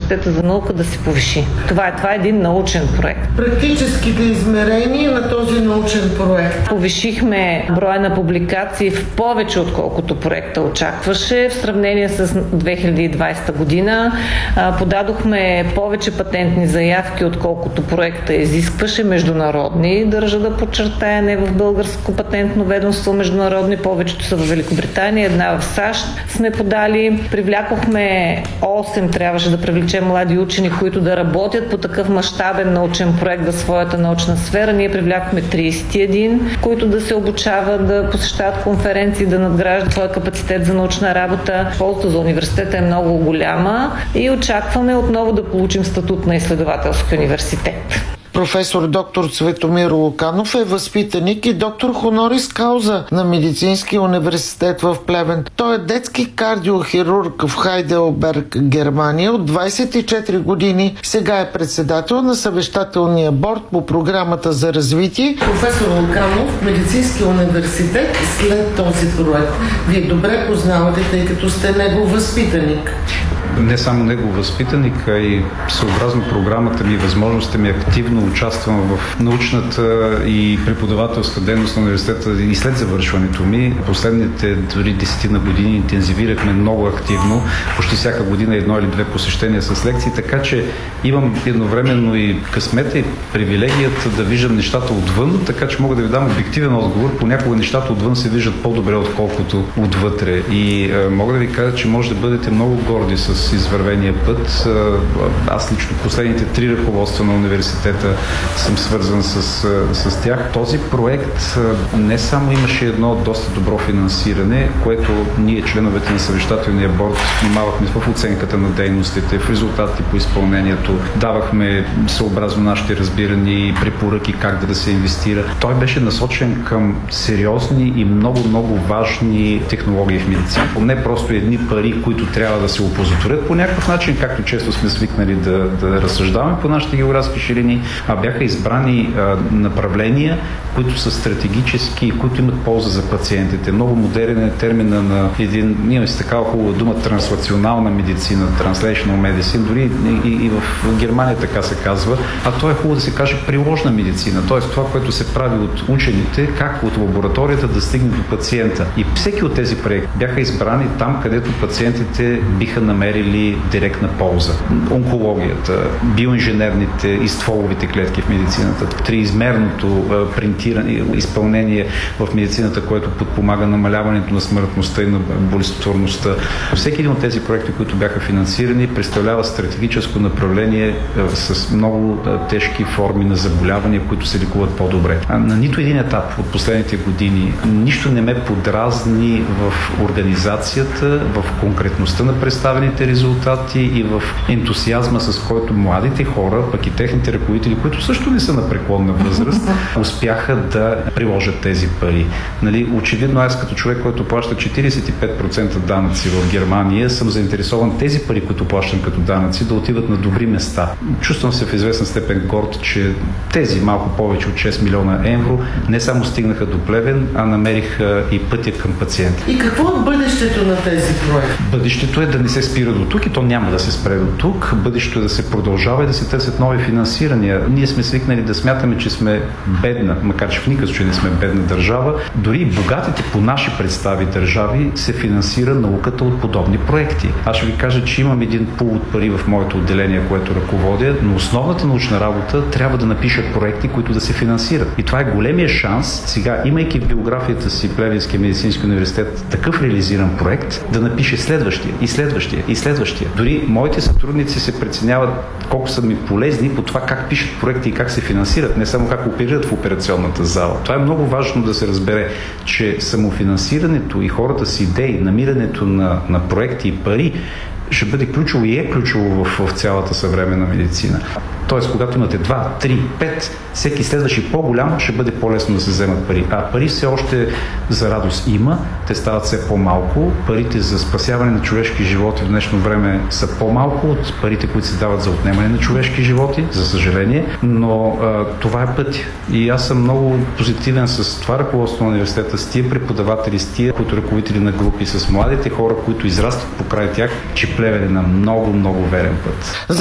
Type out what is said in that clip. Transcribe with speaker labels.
Speaker 1: университета за наука да се повиши. Това е един научен проект.
Speaker 2: Практическите измерения на този научен проект.
Speaker 1: Повишихме броя на публикации в повече, отколкото проекта очакваше. В сравнение с 2020 година подадохме повече патентни заявки, отколкото проекта изискваше, международни. Държа да подчертая, не в българско патентно ведомство, международни. Повечето са в Великобритания, една в САЩ сме подали. Привлякохме 8, трябваше да привлечем млади учени, които да работят по такъв мащабен научен проект за своята научна сфера. Ние привлякохме 31, които да се обучават, да посещават конференции, да надграждат своя капацитет за научна работа. Ползата за университета е много голяма и очакваме отново да получим статут на изследователски университет.
Speaker 2: Професор доктор Цветомир Луканов е възпитаник и доктор хонорис кауза на Медицинския университет в Плевен. Той е детски кардиохирург в Хайделберг, Германия от 24 години. Сега е председател на съвещателния борд по програмата за развитие. Професор Луканов, Медицинския университет след този проект. Вие добре познавате, тъй като сте негов възпитаник.
Speaker 3: Не само негов възпитаник, а и съобразно програмата ми и възможността ми активно участвам в научната и преподавателска дейност на университета и след завършването ми. Последните дори 10 на години интензивирахме много активно, почти всяка година едно или две посещения с лекции, така че имам едновременно и късмета и привилегията да виждам нещата отвън, така че мога да ви дам обективен отговор. Понякога нещата отвън се виждат по-добре, отколкото отвътре. И мога да ви кажа, че може да бъдете много горди с извървения път. Аз лично последните 3 ръководства на университета съм свързан с тях. Този проект не само имаше едно доста добро финансиране, което ние, членовете на съвещателния борд, внимавахме в оценката на дейностите, в резултатите по изпълнението, давахме съобразно нашите разбирания и препоръки как да се инвестира. Той беше насочен към сериозни и много важни технологии в медицина. Не просто едни пари, които трябва да се опозотворят по някакъв начин, както често сме свикнали да разсъждаваме по нашите географски ширини, а бяха избрани направления, които са стратегически и които имат полза за пациентите. Много модерен е термина на имаме си такава хубава дума транслационална медицина, translational medicine, дори и в Германия така се казва, а то е хубаво да се каже приложна медицина, т.е. това, което се прави от учените, как от лабораторията да стигне до пациента. И всеки от тези проекти бяха избрани там, където пациентите биха намерили директна полза. Онкологията, биоинженерните и стволовите клетки в медицината, триизмерното принтиране, изпълнение в медицината, което подпомага намаляването на смъртността и на болестотворността. Всеки един от тези проекти, които бяха финансирани, представлява стратегическо направление с много тежки форми на заболявания, които се лекуват по-добре. На нито един етап от последните години нищо не ме подразни в организацията, в конкретността на представените резултати и в ентусиазма, с който младите хора, пък и техните ръководители, които също не са на преклонна възраст, успяха да приложат тези пари. Очевидно, аз като човек, който плаща 45% данъци в Германия, съм заинтересован тези пари, които плащам като данъци, да отиват на добри места. Чувствам се в известна степен горд, че тези малко повече от 6 милиона евро не само стигнаха до Плевен, а намериха и пътя към пациенти.
Speaker 2: И какво е бъдещето на тези проекти?
Speaker 3: Бъдещето е да не се спира до тук и то няма да се спре до тук. Бъдещето е да се продължава и да се търсят нови финансирания. Ние сме свикнали да смятаме, че сме бедна, макар че в никакъв случай не сме бедна държава. Дори богатите по наши представи държави се финансира науката от подобни проекти. Аз ще ви кажа, че имам един пул от пари в моето отделение, което ръководя, но основната научна работа трябва да напишат проекти, които да се финансират. И това е големия шанс, сега, имайки в биографията си Плевенския медицински университет такъв реализиран проект, да напише следващия и следващия и следващия. Дори моите сътрудници се преценяват колко са ми полезни по това как пишат проекти и как се финансират, не само как оперират в операционната зала. Това е много важно да се разбере, че самофинансирането и хората с идеи, намирането на проекти и пари ще бъде ключово и е ключово в цялата съвременна медицина. Тоест, когато имате 2, 3, 5, всеки следващи по-голям, ще бъде по-лесно да се вземат пари. А пари все още за радост има, те стават все по-малко. Парите за спасяване на човешки животи в днешно време са по-малко от парите, които се дават за отнемане на човешки животи, за съжаление, но това е път. И аз съм много позитивен с това ръководство на университета, с тия преподаватели, с тия, които ръководители на групи, с младите хора, които израстват покрай тях, че Плевен е на много верен път.